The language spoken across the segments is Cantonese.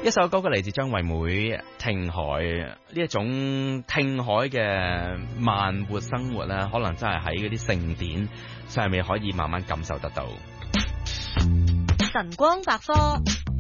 一首歌曲嚟自張惠妹《聽海》，呢一種聽海嘅慢活生活咧，可能真係喺嗰啲盛典上面可以慢慢感受得到。 晨光百科。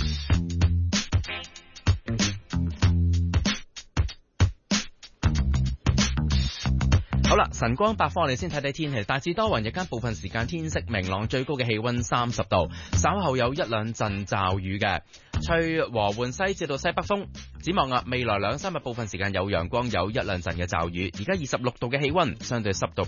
好啦，晨光百科我哋先睇睇天氣，大致多雲，日間部分時間天色明朗，最高嘅氣溫30度，稍後有一兩陣驟雨嘅，吹和緩西至到西北風。展望未來2-3日部分時間有陽光，有一兩陣嘅驟雨。而家26度嘅氣溫，相對濕度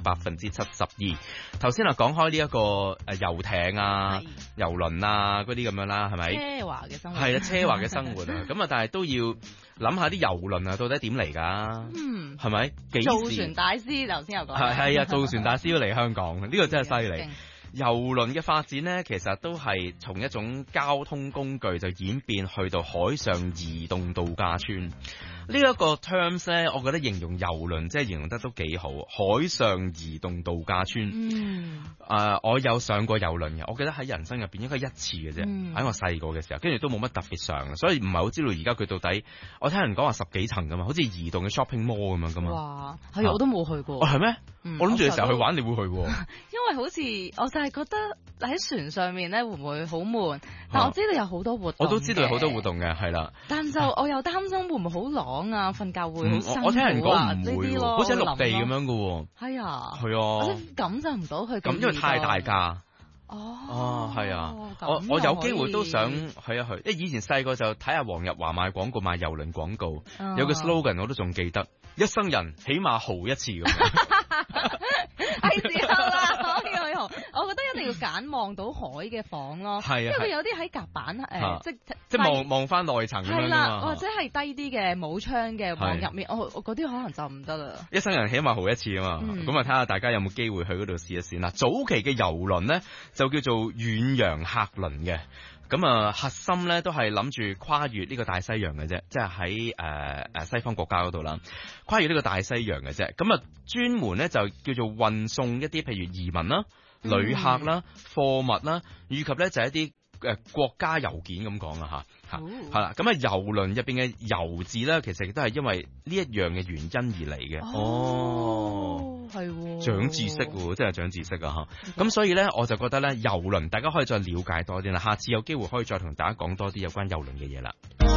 72%。頭先講開呢一個遊艇啊、遊輪啊嗰啲咁樣啦，係咪？ 奢華嘅生活係啦，奢華嘅生活啊，咁啊，但係都要諗下啲遊輪啊，到底點嚟㗎？係咪？ 造船大師頭先有講。 係啊，造船大師都嚟香港，呢個真係犀利。遊輪嘅發展呢，其實都係從一種交通工具就演變去到海上移動度假村。呢一個 terms 呢，我覺得形容遊輪即係形容得都幾好，海上移動度假村。我有上過遊輪嘅，我記得喺人生入邊應該一次嘅啫，喺我細個嘅時候，跟住都冇乜特別上，所以唔係好知道而家佢到底。我聽人講話10幾層噶嘛，好似移動嘅 shopping mall 咁樣噶嘛。 哇，係我都冇去過。 係咩？我諗住嘅時候去玩，你會去喎。 因為好似我就係覺得喺船上面咧會唔會好悶？但我知道有好多活動。我都知道有好多活動嘅，係啦。 但就我又擔心會唔會好朗啊？瞓覺會好辛苦啊？ 我聽人講唔會喎，好似喺陸地咁樣嘅喎。 係啊。 係啊。 我感受唔到佢咁。 咁因為太大架。係啊。我有機會都想去一去，因為以前細個就睇下黃日華賣廣告，賣遊輪廣告，有個 slogan 我都仲記得，一生人起碼豪一次咁樣。 係時候啦，可以去豪。我覺得一定要揀望到海嘅房咯，因為有啲喺甲板即係望翻內層咁樣啦， 或者係低啲嘅冇窗嘅望入面，我嗰啲可能就唔得啦。 一生人起碼豪一次啊嘛，咁啊睇下大家有冇機會去嗰度試一試啦。早期嘅遊輪呢，就叫做遠洋客輪嘅。咁啊，核心咧都係諗住跨越呢個大西洋嘅啫，即係喺西方國家嗰度啦，跨越呢個大西洋嘅啫。咁啊，專門咧就叫做運送一啲譬如移民啦、旅客啦、貨物啦，以及咧就係一啲國家郵件咁講啦嚇，係啦。咁啊，遊輪入邊嘅遊字咧，其實亦都係因為呢一樣嘅原因而嚟嘅。 係喎， 長知識喎，真係長知識啊嚇！咁所以咧，我就覺得咧，遊輪大家可以再了解多啲啦。下次有機會可以再同大家講多啲有關遊輪嘅嘢啦。